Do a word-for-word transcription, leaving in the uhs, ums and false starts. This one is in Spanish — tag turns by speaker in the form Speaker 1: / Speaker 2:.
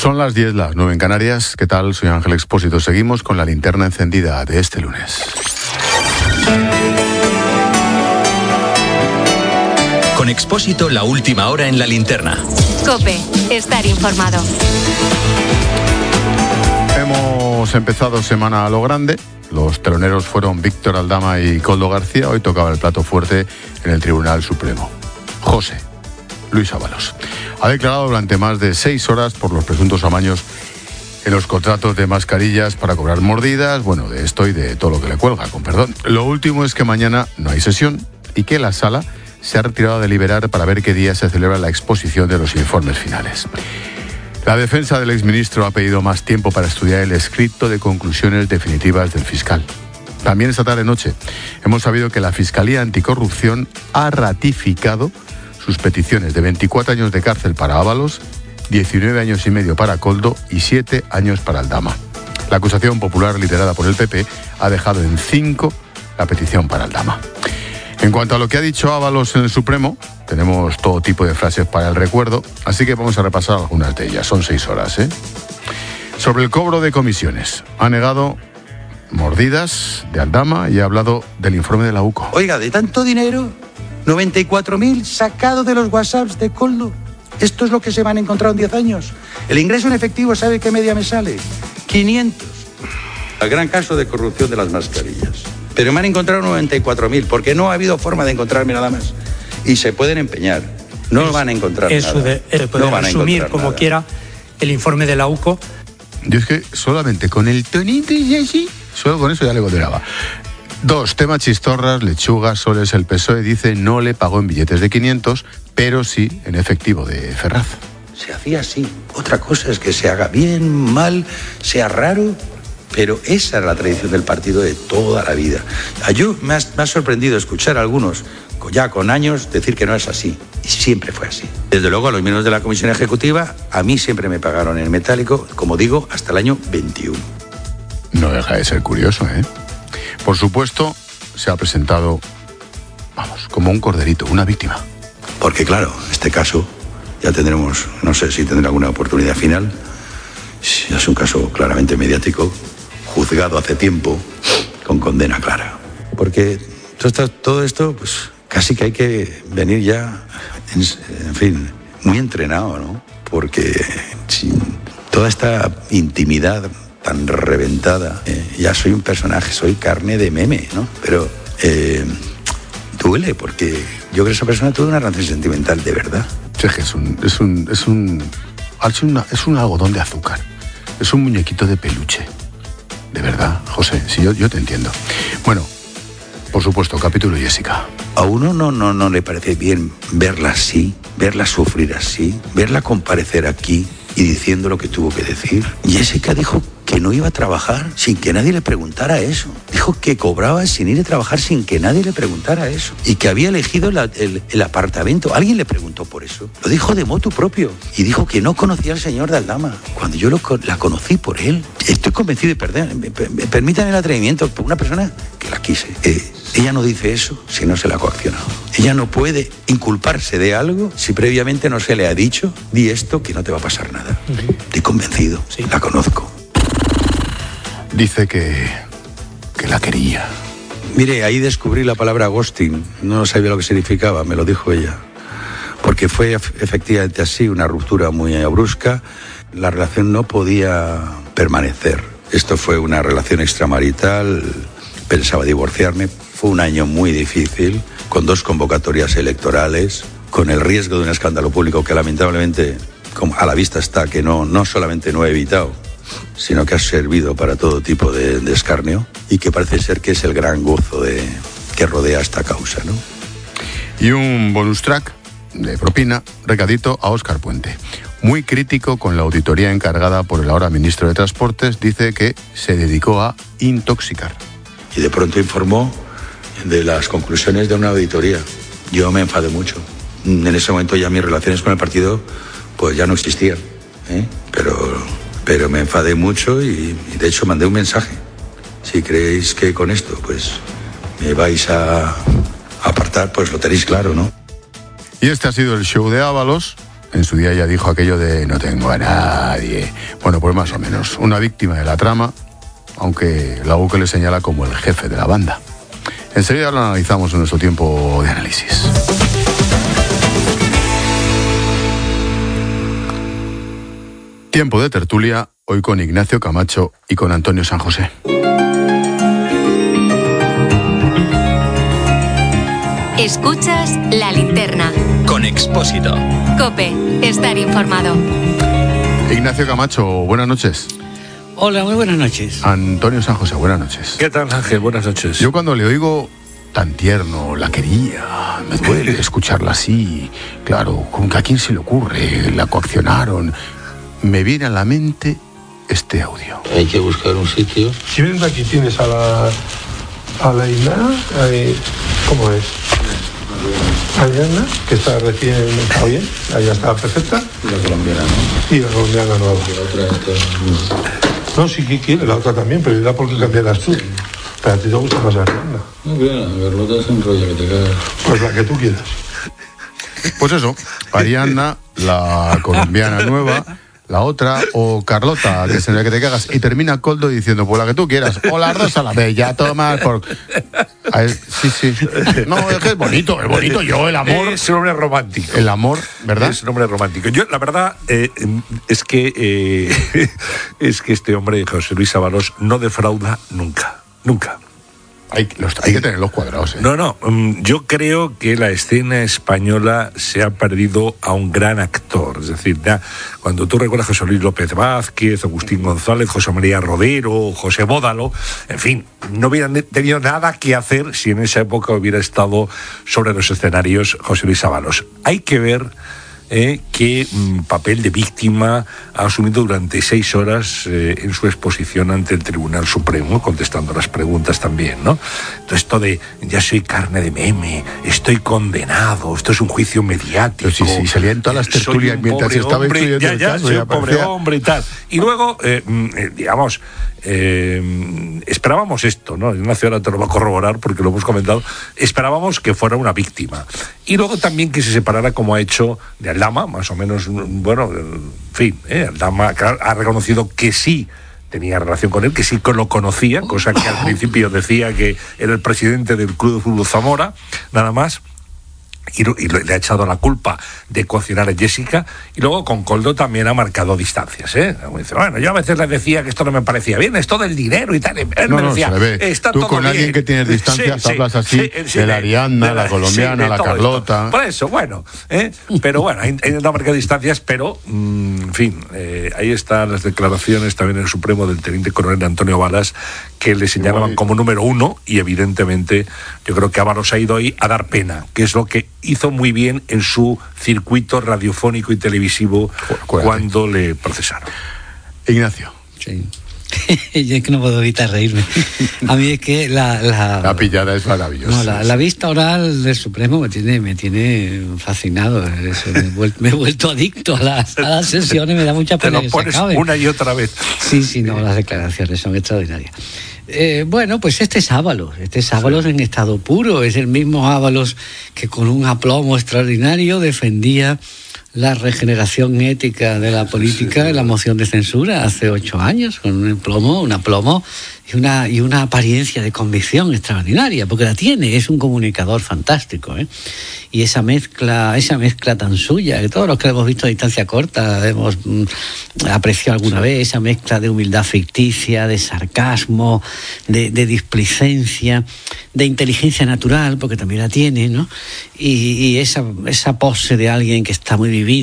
Speaker 1: Son las diez, las nueve en Canarias. ¿Qué tal? Soy Ángel Expósito. Seguimos con la linterna encendida de este lunes.
Speaker 2: Con Expósito, la última hora en la linterna.
Speaker 3: COPE, estar informado.
Speaker 1: Hemos empezado semana a lo grande. Los teloneros fueron Víctor Aldama y Koldo García. Hoy tocaba el plato fuerte en el Tribunal Supremo. José Luis Ábalos ha declarado durante más de seis horas por los presuntos amaños en los contratos de mascarillas para cobrar mordidas, bueno, de esto y de todo lo que le cuelga, con perdón. Lo último es que mañana no hay sesión y que la sala se ha retirado a deliberar para ver qué día se celebra la exposición de los informes finales. La defensa del exministro ha pedido más tiempo para estudiar el escrito de conclusiones definitivas del fiscal. También esta tarde-noche hemos sabido que la Fiscalía Anticorrupción ha ratificado sus peticiones de veinticuatro años de cárcel para Ábalos, diecinueve años y medio para Koldo y siete años para Aldama. La acusación popular liderada por el P P ha dejado en cinco la petición para Aldama. En cuanto a lo que ha dicho Ábalos en el Supremo, tenemos todo tipo de frases para el recuerdo, así que vamos a repasar algunas de ellas. Son seis horas, ¿eh? Sobre el cobro de comisiones, ha negado mordidas de Aldama y ha hablado del informe de la U C O.
Speaker 4: Oiga, de tanto dinero, noventa y cuatro mil sacado de los WhatsApps de Koldo. Esto es lo que se van a encontrar en diez años. El ingreso en efectivo, ¿sabe qué media me sale? quinientos. El gran caso de corrupción de las mascarillas. Pero me han encontrado noventa y cuatro mil, porque no ha habido forma de encontrarme nada más. Y se pueden empeñar. No es, van a encontrar
Speaker 5: eso
Speaker 4: nada.
Speaker 5: De, eso puede
Speaker 4: no van
Speaker 5: resumir
Speaker 4: a
Speaker 5: como
Speaker 4: nada.
Speaker 5: quiera el informe de la U C O.
Speaker 1: Yo es que solamente con el tonito y así, solo con eso ya le condenaba. Dos, tema chistorras, lechugas, soles. El P S O E dice no le pagó en billetes de quinientos, pero sí en efectivo de Ferraz.
Speaker 4: Se hacía así. Otra cosa es que se haga bien, mal, sea raro, pero esa es la tradición del partido de toda la vida. Yo me ha, me ha sorprendido escuchar a algunos, ya con años, decir que no es así. Y siempre fue así. Desde luego, a los miembros de la Comisión Ejecutiva, a mí siempre me pagaron en metálico, como digo, hasta el año veintiuno.
Speaker 1: No deja de ser curioso, ¿eh? Por supuesto, se ha presentado, vamos, como un corderito, una víctima.
Speaker 4: Porque claro, en este caso ya tendremos, no sé si tendrá alguna oportunidad final. Si es un caso claramente mediático, juzgado hace tiempo, con condena clara. Porque todo esto, todo esto pues casi que hay que venir ya, en, en fin, muy entrenado, ¿no? Porque sin toda esta intimidad tan reventada, eh, ya soy un personaje, soy carne de meme, ¿no? Pero eh, duele, porque yo creo que esa persona tuvo una relación sentimental de verdad.
Speaker 1: Sí, es un, es un, es un, es un, es un algodón de azúcar, es un muñequito de peluche. De verdad, José, sí, yo, yo te entiendo. Bueno, por supuesto, capítulo Jessica.
Speaker 4: A uno no, no, no le parece bien verla así, verla sufrir así, verla comparecer aquí y diciendo lo que tuvo que decir. Jessica dijo que no iba a trabajar sin que nadie le preguntara eso. Dijo que cobraba sin ir a trabajar sin que nadie le preguntara eso. Y que había elegido la, el, el apartamento. Alguien le preguntó por eso. Lo dijo de motu propio. Y dijo que no conocía al señor de Aldama. Cuando yo lo, la conocí por él, estoy convencido de perder. Me, me, me permitan el atrevimiento por una persona que la quise. Eh, ella no dice eso si no se la ha coaccionado. Ella no puede inculparse de algo si previamente no se le ha dicho, di esto que no te va a pasar nada. Uh-huh. Estoy convencido, sí. La conozco.
Speaker 1: Dice que, que la quería.
Speaker 4: Mire, ahí descubrí la palabra ghosting. No sabía lo que significaba, me lo dijo ella. Porque fue efectivamente así, una ruptura muy brusca. La relación no podía permanecer. Esto fue una relación extramarital. Pensaba divorciarme. Fue un año muy difícil, con dos convocatorias electorales, con el riesgo de un escándalo público que lamentablemente, como a la vista está, que no, no solamente no he evitado, sino que ha servido para todo tipo de, de escarnio y que parece ser que es el gran gozo de, que rodea esta causa, ¿no?
Speaker 1: Y un bonus track de propina, recadito a Óscar Puente. Muy crítico con la auditoría encargada por el ahora ministro de Transportes, dice que se dedicó a intoxicar.
Speaker 4: Y de pronto informó de las conclusiones de una auditoría. Yo me enfadé mucho. En ese momento ya mis relaciones con el partido pues ya no existían, ¿eh? pero, pero me enfadé mucho y, y de hecho mandé un mensaje. Si creéis que con esto pues me vais a apartar, pues lo tenéis claro, ¿no?
Speaker 1: Y este ha sido el show de Ábalos. en su día ya dijo aquello de no tengo a nadie. Bueno, pues más o menos, una víctima de la trama, aunque la U C le señala como el jefe de la banda. Enseguida lo analizamos en nuestro tiempo de análisis. Tiempo de tertulia, hoy con Ignacio Camacho y con Antonio San José.
Speaker 3: Escuchas La Linterna.
Speaker 2: Con Expósito.
Speaker 3: COPE. Estar informado.
Speaker 1: Ignacio Camacho, buenas noches.
Speaker 6: Hola, muy buenas noches.
Speaker 1: Antonio San José, buenas noches.
Speaker 7: ¿Qué tal, Ángel? Buenas noches.
Speaker 1: Yo cuando le oigo tan tierno, la quería, me duele escucharla así. Claro, ¿a quién se le ocurre? La coaccionaron. Me viene a la mente este audio.
Speaker 8: Hay que buscar un sitio.
Speaker 9: Si ven aquí tienes a la a la Ina, ¿cómo es? Ariana, que está recién, está bien, ella está perfecta.
Speaker 8: Y la colombiana, ¿no?
Speaker 9: Y la colombiana nueva.
Speaker 8: Y la otra está...
Speaker 9: No, sí que quiere, la otra también, pero era porque cambiarás tú. Pero a ti te gusta más Ariana.
Speaker 8: No, claro, Carlota es un rollo que te cagas.
Speaker 9: Pues la que tú quieras.
Speaker 1: Pues eso, Ariana, la colombiana nueva, la otra, o Carlota, que es en la que te cagas, y termina Coldo diciendo, pues la que tú quieras, o las dos a la vez, ya toma por... Ver, sí, sí. No, es que es bonito, es bonito, yo, el amor...
Speaker 7: Es un hombre romántico.
Speaker 1: El amor, ¿verdad?
Speaker 7: Es un hombre romántico. Yo, la verdad, eh, es que eh, es que este hombre, José Luis Ábalos, no defrauda nunca, nunca.
Speaker 1: Hay, los, hay que tener los cuadrados, ¿eh?
Speaker 7: No, no, yo creo que la escena española se ha perdido a un gran actor. Es decir, ya, cuando tú recuerdas a José Luis López Vázquez, Agustín González, José María Rodero, José Bódalo, en fin, no hubieran tenido nada que hacer si en esa época hubiera estado sobre los escenarios José Luis Ábalos. Hay que ver... Eh, qué mm, papel de víctima ha asumido durante seis horas eh, en su exposición ante el Tribunal Supremo, contestando las preguntas también, ¿no? Todo esto de, ya soy carne de meme, estoy condenado, esto es un juicio mediático.
Speaker 1: Pero sí, sí, salía en todas las tertulias mientras estaba
Speaker 7: instruyendo ya,
Speaker 1: el
Speaker 7: ya,
Speaker 1: caso.
Speaker 7: soy
Speaker 1: Ya
Speaker 7: un pobre
Speaker 1: parecía...
Speaker 7: hombre y tal. Y luego, eh, eh, digamos... Eh, esperábamos esto, ¿no? Ignacio ahora te lo va a corroborar porque lo hemos comentado. Esperábamos que fuera una víctima y luego también que se separara, como ha hecho, de Aldama, más o menos. Bueno, en fin, ¿eh? Aldama ha reconocido que sí tenía relación con él, que sí que lo conocía, cosa que al principio decía que era el presidente del Club de Fútbol Zamora, nada más. Y, y le ha echado la culpa de coaccionar a Jessica, y luego con Coldo también ha marcado distancias, ¿eh? Dice, bueno, yo a veces le decía que esto no me parecía bien, esto del dinero y tal. Él
Speaker 1: no,
Speaker 7: me
Speaker 1: no,
Speaker 7: decía,
Speaker 1: se le ve.
Speaker 7: Está
Speaker 1: tú
Speaker 7: todo
Speaker 1: con
Speaker 7: bien.
Speaker 1: Alguien que tienes distancias, sí, hablas así, sí, sí, de la Ariadna, de la, la colombiana, sí, la Carlota.
Speaker 7: Esto. Por eso, bueno, ¿eh? Pero bueno, hay no marcar distancias, pero, mmm, en fin, eh, ahí están las declaraciones también en el Supremo del teniente coronel Antonio Balas, que le señalaban como número uno, y evidentemente yo creo que Ábalos ha ido ahí a dar pena, que es lo que hizo muy bien en su circuito radiofónico y televisivo Cuérdate. Cuando le procesaron.
Speaker 1: Ignacio.
Speaker 6: Sí. Yo es que no puedo evitar reírme. A mí es que la... La,
Speaker 1: la pillada es maravillosa.
Speaker 6: No, la, la vista oral del Supremo me tiene, me tiene fascinado. Eso, me, he vuelto, me he vuelto adicto a las, a las sesiones, me da mucha pena
Speaker 7: Te lo pones
Speaker 6: que se acabe.
Speaker 7: Una y otra vez.
Speaker 6: Sí, sí, no, las declaraciones son extraordinarias. Eh, bueno, pues este es Ábalos, este es Ábalos sí. En estado puro, es el mismo Ábalos que con un aplomo extraordinario defendía la regeneración ética de la política en la moción de censura hace ocho años, con un aplomo, un aplomo y una, y una apariencia de convicción extraordinaria, porque la tiene, es un comunicador fantástico, ¿eh? Y esa mezcla, esa mezcla tan suya, que todos los que hemos visto a distancia corta hemos mm, apreciado alguna vez, esa mezcla de humildad ficticia, de sarcasmo, de, de displicencia, de inteligencia natural, porque también la tiene, ¿no? Y, y esa, esa pose de alguien que está muy vivido,